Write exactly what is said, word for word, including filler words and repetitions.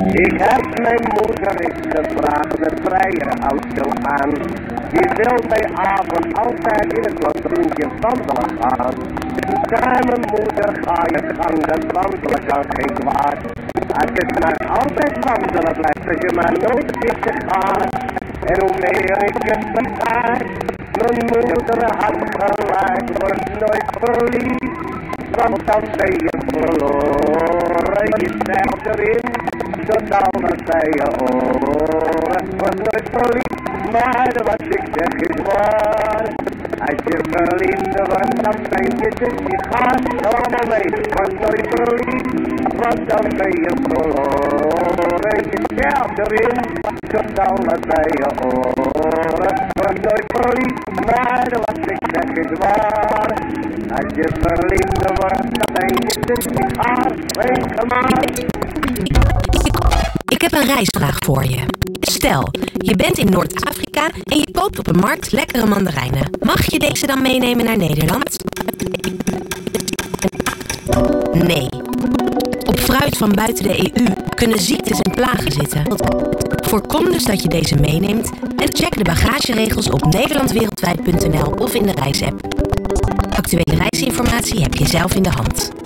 Ik heb mijn moeder eens gevraagd, een vrije auto aan. Die wil bij avond altijd in het platoentje wandelen gaan. Toen zei mijn moeder, ga je gang, dat wandelen kan geen kwaad. Als het maar altijd wandelen blijft, als je maar nooit zitten gaat. En hoe meer ik het bekijk, mijn moeder had gelijk, word nooit verliefd. Want dan ben je verloren, je stelt erin, tot alles bij je oren. Word nooit verliefd, maar wat ik zeg is waar. Als je verliefd wordt, dan ben je dus niet gaar. Allemaal mee, word nooit verliefd, want dan ben je verloren. Je stelt erin, tot alles bij je oren. Word nooit verliefd, maar wat ik zeg is waar. Als je verliefd wordt, dan ben je dus niet gaar. Reken maar. Ik heb een reisvraag voor je. Stel, je bent in Noord-Afrika en je koopt op een markt lekkere mandarijnen. Mag je deze dan meenemen naar Nederland? Nee. Op fruit van buiten de E U kunnen ziektes en plagen zitten. Voorkom dus dat je deze meeneemt en check de bagageregels op nederlandwereldwijd punt n l of in de reisapp. Actuele reisinformatie heb je zelf in de hand.